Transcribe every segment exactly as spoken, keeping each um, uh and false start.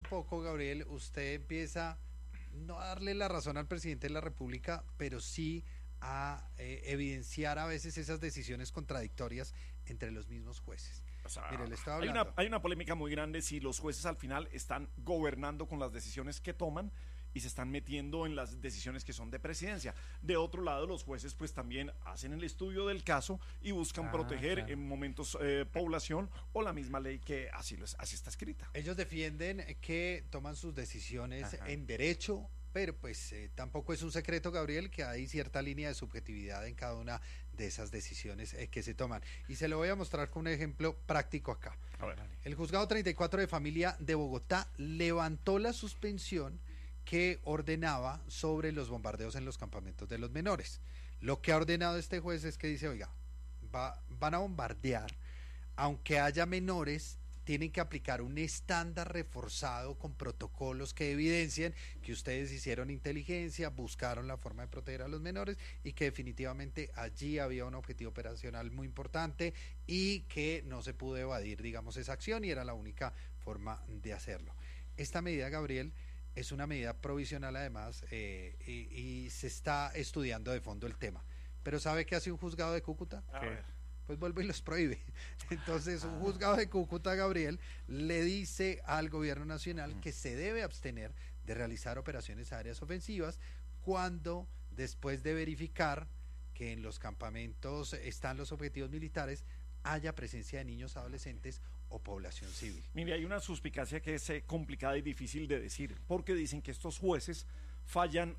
poco, Gabriel, usted empieza no a darle la razón al presidente de la República, pero sí a eh, evidenciar a veces esas decisiones contradictorias entre los mismos jueces. O sea, Mire, le estaba hay, hablando. una, hay una polémica muy grande si los jueces al final están gobernando con las decisiones que toman y se están metiendo en las decisiones que son de presidencia. De otro lado, los jueces pues también hacen el estudio del caso y buscan Ah, proteger claro. en momentos eh, población o la misma ley que así, lo es- así está escrita. Ellos defienden que toman sus decisiones Ajá. en derecho, pero pues eh, tampoco es un secreto, Gabriel, que hay cierta línea de subjetividad en cada una de esas decisiones eh, que se toman. Y se lo voy a mostrar con un ejemplo práctico acá. A ver. El juzgado treinta y cuatro de familia de Bogotá levantó la suspensión que ordenaba sobre los bombardeos en los campamentos de los menores. Lo que ha ordenado este juez es que dice, oiga, va, van a bombardear, aunque haya menores, tienen que aplicar un estándar reforzado con protocolos que evidencien que ustedes hicieron inteligencia, buscaron la forma de proteger a los menores y que definitivamente allí había un objetivo operacional muy importante y que no se pudo evadir, digamos, esa acción y era la única forma de hacerlo. Esta medida, Gabriel, es una medida provisional además eh, y, y se está estudiando de fondo el tema. Pero ¿sabe qué hace un juzgado de Cúcuta? A ¿Qué? ver. Pues vuelve y los prohíbe. Entonces un juzgado de Cúcuta, Gabriel, le dice al gobierno nacional que se debe abstener de realizar operaciones aéreas ofensivas cuando, después de verificar que en los campamentos están los objetivos militares, haya presencia de niños, adolescentes o población civil. Mire, hay una suspicacia que es eh, complicada y difícil de decir, porque dicen que estos jueces fallan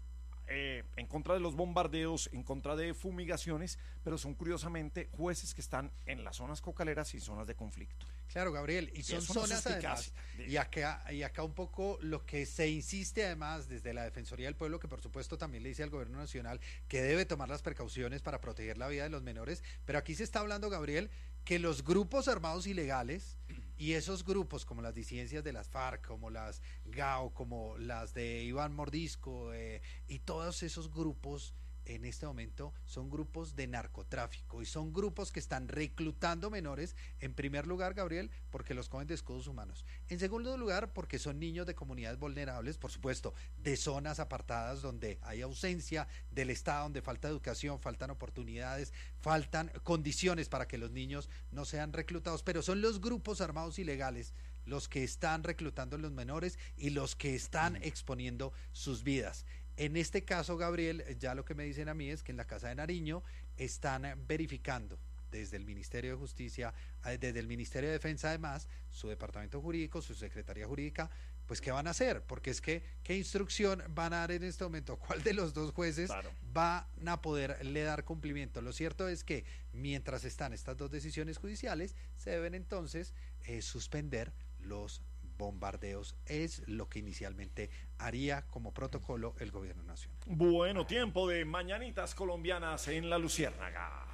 eh, en contra de los bombardeos, en contra de fumigaciones, pero son curiosamente jueces que están en las zonas cocaleras y zonas de conflicto. Claro, Gabriel, y son es una zonas además, suspicacia. y acá, y acá un poco lo que se insiste además desde la Defensoría del Pueblo, que por supuesto también le dice al gobierno nacional que debe tomar las precauciones para proteger la vida de los menores, pero aquí se está hablando, Gabriel, que los grupos armados ilegales y esos grupos como las disidencias de las FARC, como las GAO, como las de Iván Mordisco eh, y todos esos grupos en este momento son grupos de narcotráfico y son grupos que están reclutando menores, en primer lugar, Gabriel, porque los cogen de escudos humanos, en segundo lugar porque son niños de comunidades vulnerables, por supuesto, de zonas apartadas donde hay ausencia del Estado, donde falta educación, faltan oportunidades, faltan condiciones para que los niños no sean reclutados, pero son los grupos armados ilegales los que están reclutando a los menores y los que están exponiendo sus vidas. En este caso, Gabriel, ya lo que me dicen a mí es que en la Casa de Nariño están verificando desde el Ministerio de Justicia, desde el Ministerio de Defensa además, su departamento jurídico, su secretaría jurídica, pues qué van a hacer, porque es que qué instrucción van a dar en este momento, cuál de los dos jueces Claro. van a poderle dar cumplimiento. Lo cierto es que mientras están estas dos decisiones judiciales, se deben entonces eh, suspender los bombardeos, es lo que inicialmente haría como protocolo el gobierno nacional. Bueno, tiempo de mañanitas colombianas en la Luciérnaga.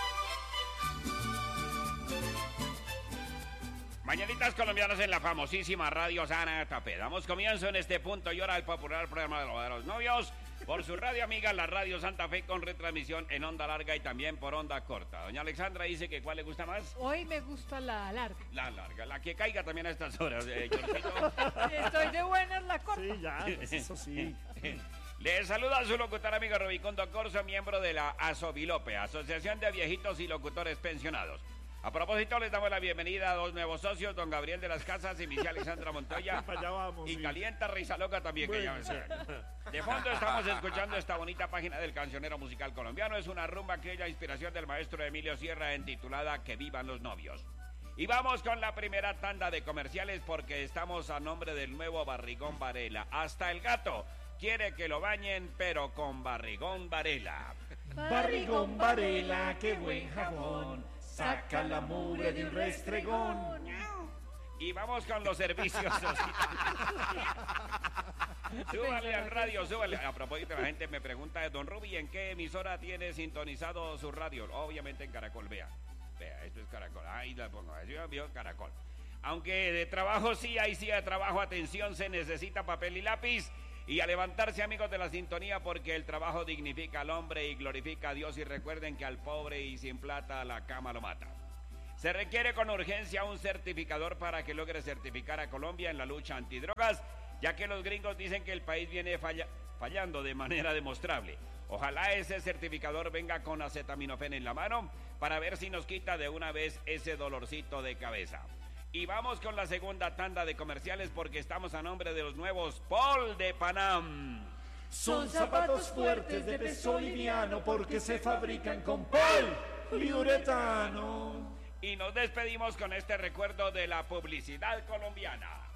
Mañanitas colombianas en la famosísima Radio Sana Tapé. Damos comienzo en este punto y hora al popular programa de los, de los novios por su radio amiga, la Radio Santa Fe, con retransmisión en onda larga y también por onda corta. Doña Alexandra dice que ¿cuál le gusta más? Hoy me gusta la larga. La larga, la que caiga también a estas horas, eh, Jorgito. Si estoy de buenas, la corta. Sí, ya, eso sí. Le saluda a su locutor amigo Rubicondo Corso, miembro de la ASOVILOPE, Asociación de Viejitos y Locutores Pensionados. A propósito, les damos la bienvenida a dos nuevos socios, don Gabriel de las Casas y Miss Alexandra Montoya. Para allá vamos, y sí. Calienta Risa Loca también, que Bueno, ya me De fondo estamos escuchando esta bonita página del cancionero musical colombiano. Es una rumba criolla, inspiración del maestro Emilio Sierra, intitulada Que vivan los novios. Y vamos con la primera tanda de comerciales porque estamos a nombre del nuevo Barrigón Varela. Hasta el gato quiere que lo bañen, pero con Barrigón Varela. Barrigón Varela, qué buen jabón. Saca la mugre de un restregón. Y vamos con los servicios sociales. Súbale al radio, súbale. A propósito, la gente me pregunta, don Rubi, ¿en qué emisora tiene sintonizado su radio? Obviamente en Caracol, vea. Vea, esto es Caracol. Ahí la pongo, ahí vio Caracol. Aunque de trabajo sí, ahí sí de trabajo, atención, se necesita papel y lápiz. Y a levantarse, amigos de la sintonía, porque el trabajo dignifica al hombre y glorifica a Dios. Y recuerden que al pobre y sin plata la cama lo mata. Se requiere con urgencia un certificador para que logre certificar a Colombia en la lucha antidrogas, ya que los gringos dicen que el país viene falla, fallando de manera demostrable. Ojalá ese certificador venga con acetaminofén en la mano para ver si nos quita de una vez ese dolorcito de cabeza. Y vamos con la segunda tanda de comerciales porque estamos a nombre de los nuevos Paul de Panam. Son zapatos fuertes de peso liviano porque se fabrican con poliuretano. Y nos despedimos con este recuerdo de la publicidad colombiana.